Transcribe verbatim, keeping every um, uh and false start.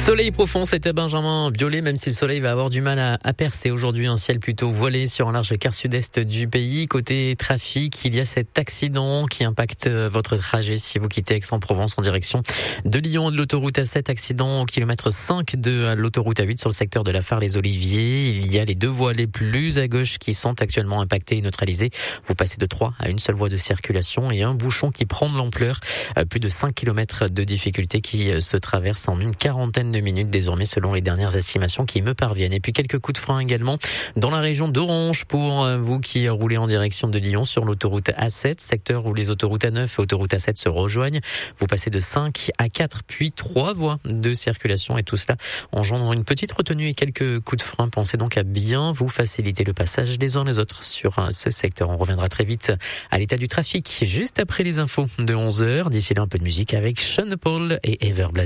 Soleil profond, c'était Benjamin Biolay, même si le soleil va avoir du mal à, à percer aujourd'hui. Un ciel plutôt voilé sur un large quart sud-est du pays. Côté trafic, il y a cet accident qui impacte votre trajet si vous quittez Aix-en-Provence en direction de Lyon, de l'autoroute A sept. Accident au kilomètre cinq de l'autoroute A huit sur le secteur de la Phare-les-Oliviers. Il y a les deux voies les plus à gauche qui sont actuellement impactées et neutralisées. Vous passez de trois à une seule voie de circulation et un bouchon qui prend de l'ampleur. Plus de cinq kilomètres de difficultés qui se traversent en une quarantaine de minutes désormais selon les dernières estimations qui me parviennent. Et puis quelques coups de frein également dans la région d'Orange pour vous qui roulez en direction de Lyon sur l'autoroute A sept, secteur où les autoroutes A neuf et autoroute A sept se rejoignent. Vous passez de cinq à quatre puis trois voies de circulation et tout cela engendre une petite retenue et quelques coups de frein. Pensez donc à bien vous faciliter le passage les uns les autres sur ce secteur. On reviendra très vite à l'état du trafic juste après les infos de onze heures. D'ici là, un peu de musique avec Sean Paul et Everblaze.